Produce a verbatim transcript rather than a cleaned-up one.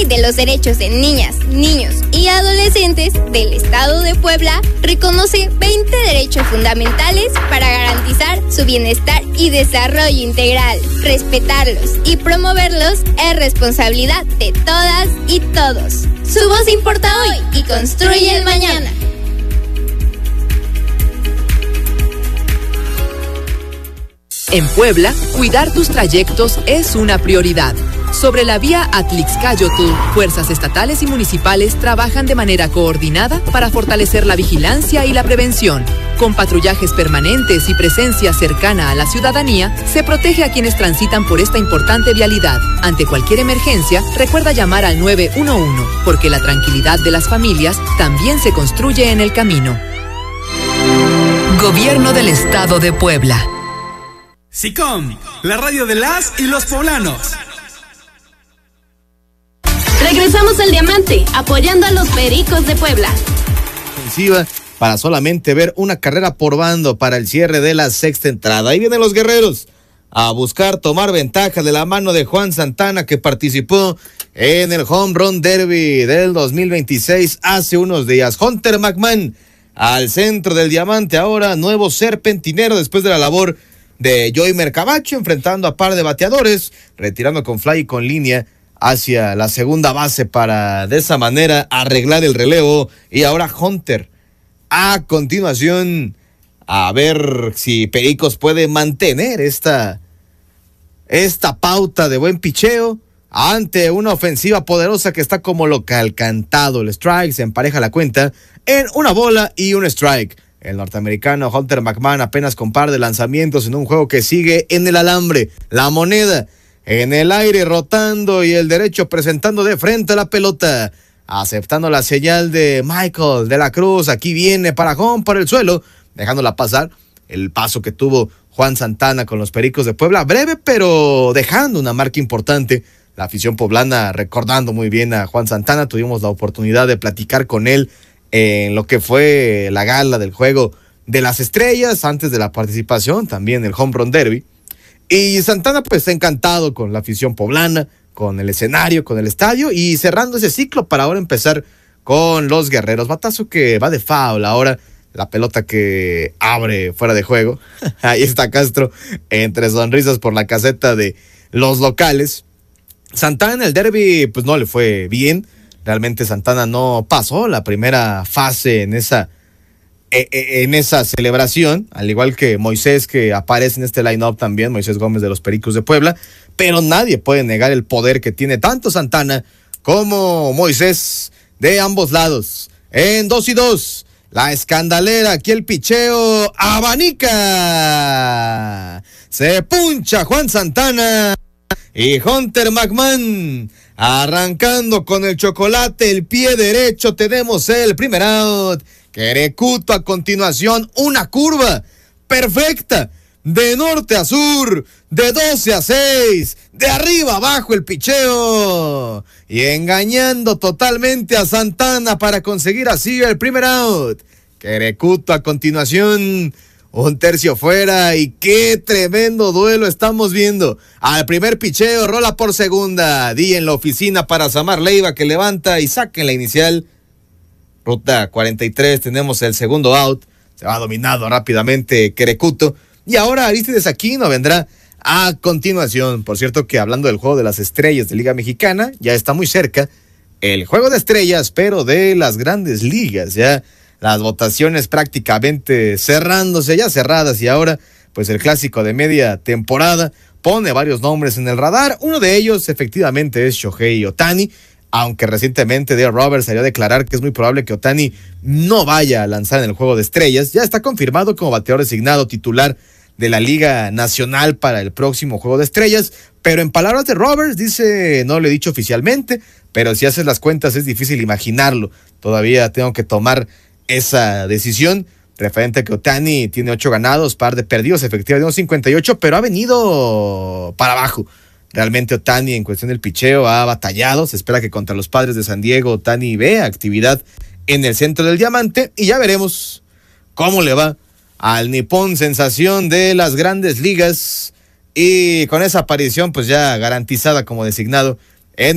de los Derechos de Niñas, Niños y Adolescentes del Estado de Puebla reconoce veinte derechos fundamentales para garantizar su bienestar y desarrollo integral. Respetarlos y promoverlos es responsabilidad de todas y todos. Su voz importa hoy y construye el mañana. En Puebla, cuidar tus trayectos es una prioridad. Sobre la vía Atlixcáyotl, fuerzas estatales y municipales trabajan de manera coordinada para fortalecer la vigilancia y la prevención. Con patrullajes permanentes y presencia cercana a la ciudadanía, se protege a quienes transitan por esta importante vialidad. Ante cualquier emergencia, recuerda llamar al nueve uno uno, porque la tranquilidad de las familias también se construye en el camino. Gobierno del Estado de Puebla. SICOM, la radio de las y los poblanos. Regresamos al Diamante, apoyando a los Pericos de Puebla. Ofensiva para solamente ver una carrera por bando para el cierre de la sexta entrada. Ahí vienen los guerreros a buscar tomar ventaja de la mano de Juan Santana, que participó en el Home Run Derby del dos mil veintiséis hace unos días. Hunter McMahon al centro del Diamante, ahora nuevo serpentinero después de la labor de Joymer Camacho, enfrentando a par de bateadores, retirando con fly y con línea hacia la segunda base para de esa manera arreglar el relevo. Y ahora Hunter a continuación a ver si Pericos puede mantener esta, esta pauta de buen picheo ante una ofensiva poderosa que está como local. Cantado el strike, se empareja la cuenta en una bola y un strike. El norteamericano Hunter McMahon apenas con par de lanzamientos en un juego que sigue en el alambre. La moneda en el aire rotando y el derecho presentando de frente a la pelota. Aceptando la señal de Michael de la Cruz. Aquí viene para home, para el suelo, dejándola pasar. El paso que tuvo Juan Santana con los Pericos de Puebla. Breve, pero dejando una marca importante. La afición poblana recordando muy bien a Juan Santana. Tuvimos la oportunidad de platicar con él en lo que fue la gala del Juego de las Estrellas, antes de la participación, también el Home Run Derby. Y Santana pues está encantado con la afición poblana, con el escenario, con el estadio, y cerrando ese ciclo para ahora empezar con los guerreros. Batazo que va de foul ahora, la pelota que abre fuera de juego. Ahí está Castro entre sonrisas por la caseta de los locales. Santana en el derby pues no le fue bien. Realmente Santana no pasó la primera fase en esa, en esa celebración, al igual que Moisés, que aparece en este line-up también, Moisés Gómez de los Pericos de Puebla, pero nadie puede negar el poder que tiene tanto Santana como Moisés de ambos lados. En dos y dos, la escandalera, aquí el picheo, abanica, se puncha Juan Santana y Hunter McMahon arrancando con el chocolate, el pie derecho, tenemos el primer out. Querecuto a continuación, una curva perfecta, de norte a sur, de doce a seis, de arriba abajo el picheo, y engañando totalmente a Santana para conseguir así el primer out. Querecuto a continuación, un tercio fuera, y qué tremendo duelo estamos viendo. Al primer picheo, rola por segunda, di en la oficina para Samar Leiva, que levanta y saca en la inicial. Ruta cuarenta y tres, tenemos el segundo out, se va dominado rápidamente Querecuto, y ahora Aristides Aquino vendrá a continuación. Por cierto que hablando del Juego de las Estrellas de Liga Mexicana, ya está muy cerca el Juego de Estrellas, pero de las Grandes Ligas, ya las votaciones prácticamente cerrándose, ya cerradas, y ahora pues el clásico de media temporada pone varios nombres en el radar. Uno de ellos efectivamente es Shohei Ohtani, aunque recientemente Dale Roberts salió a declarar que es muy probable que Ohtani no vaya a lanzar en el Juego de Estrellas. Ya está confirmado como bateador designado titular de la Liga Nacional para el próximo Juego de Estrellas, pero en palabras de Roberts dice, no lo he dicho oficialmente, pero si haces las cuentas es difícil imaginarlo. Todavía tengo que tomar esa decisión referente a que Ohtani tiene ocho ganados, par de perdidos, efectivamente unos cincuenta y ocho, pero ha venido para abajo. Realmente Ohtani en cuestión del picheo ha batallado. Se espera que contra los Padres de San Diego Ohtani vea actividad en el centro del Diamante, y ya veremos cómo le va al nipón sensación de las Grandes Ligas, y con esa aparición pues ya garantizada como designado